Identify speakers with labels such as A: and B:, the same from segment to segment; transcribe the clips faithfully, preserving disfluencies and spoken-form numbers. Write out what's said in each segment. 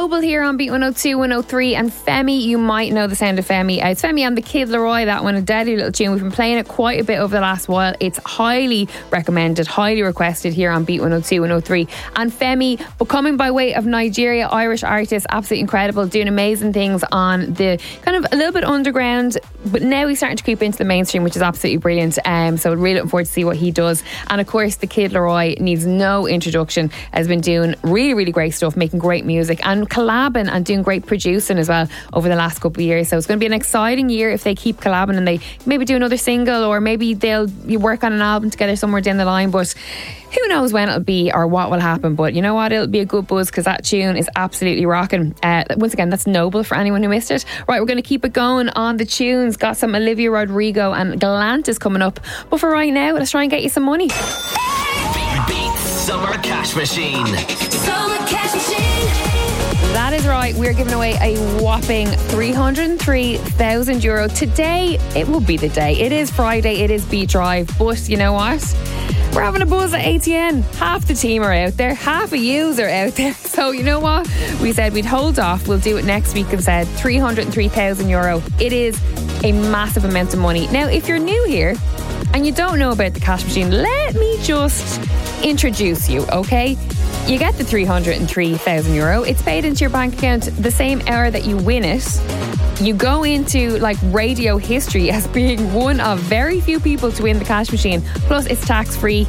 A: Noble here on Beat one oh two, one oh three, and Femi, you might know the sound of Femi. Uh, it's Femi and the Kid Laroi, that one, a deadly little tune. We've been playing it quite a bit over the last while. It's highly recommended, highly requested here on Beat one oh two, one oh three. And Femi, but coming by way of Nigeria, Irish artist, absolutely incredible, doing amazing things on the kind of a little bit underground, but now he's starting to creep into the mainstream, which is absolutely brilliant. Um, so really looking forward to see what he does. And of course, the Kid Laroi needs no introduction, has been doing really, really great stuff, making great music and collabing and doing great producing as well over the last couple of years. So it's going to be an exciting year if they keep collabing and they maybe do another single, or maybe they'll you work on an album together somewhere down the line. But who knows when it'll be or what will happen. But you know what, it'll be a good buzz because that tune is absolutely rocking. Uh, once again, that's Noble for anyone who missed it. Right, we're going to keep it going on the tunes. Got some Olivia Rodrigo and Galantis coming up. But for right now, let's try and get you some money.
B: Beat Summer Cash Machine.
C: Summer Cash Machine.
A: That is right, we're giving away a whopping three hundred three thousand euro. Today, it will be the day. It is Friday, it is Beat Drive, but you know what? We're having a buzz at A T N. Half the team are out there, half of yous are out there. So you know what? We said we'd hold off, we'll do it next week and said three hundred three thousand euro. It is a massive amount of money. Now, if you're new here and you don't know about the cash machine, let me just introduce you, okay? You get the three hundred three thousand euro. It's paid into your bank account the same hour that you win it. You go into like radio history as being one of very few people to win the cash machine. Plus, it's tax free.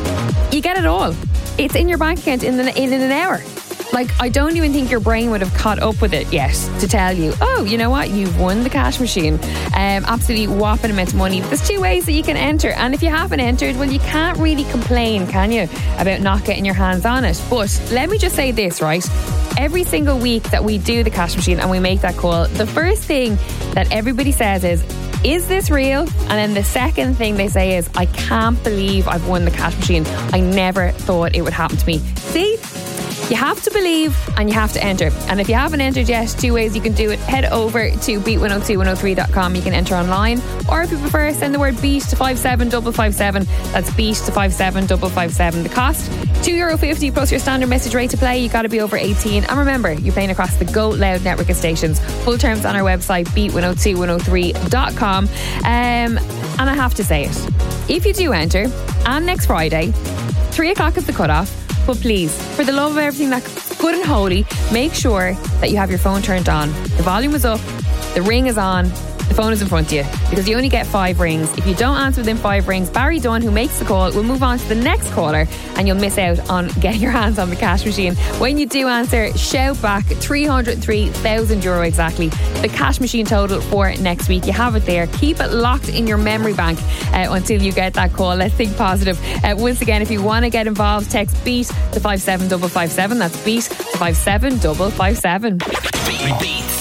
A: You get it all. It's in your bank account in, the, in, in an hour. Like, I don't even think your brain would have caught up with it yet to tell you, oh, you know what, you've won the cash machine. Um, absolutely whopping amount of money. There's two ways that you can enter, and if you haven't entered, well, you can't really complain, can you, about not getting your hands on it. But let me just say this, right? Every single week that we do the cash machine and we make that call, the first thing that everybody says is, is this real? And then the second thing they say is, I can't believe I've won the cash machine. I never thought it would happen to me. See? You have to believe and you have to enter. And if you haven't entered yet, two ways you can do it. Head over to beat one oh two one oh three dot com. You can enter online. Or if you prefer, send the word BEAT to five seven five five seven. That's BEAT to five seven five five seven. The cost, two euro fifty plus your standard message rate to play. You got to be over eighteen. And remember, you're playing across the Go Loud network of stations. Full terms on our website, beat one oh two one oh three dot com. Um, and I have to say it. If you do enter, and next Friday, three o'clock is the cutoff. But please, for the love of everything that's good and holy, make sure that you have your phone turned on. The volume is up, the ring is on, the phone is in front of you, because you only get five rings. If you don't answer within five rings, Barry Dunn, who makes the call, will move on to the next caller and you'll miss out on getting your hands on the cash machine. When you do answer, shout back three hundred three thousand euro exactly. The cash machine total for next week. You have it there. Keep it locked in your memory bank uh, until you get that call. Let's think positive. Uh, once again, if you want to get involved, text BEAT to five seven five five seven. That's BEAT to five seven five five seven.
B: Beat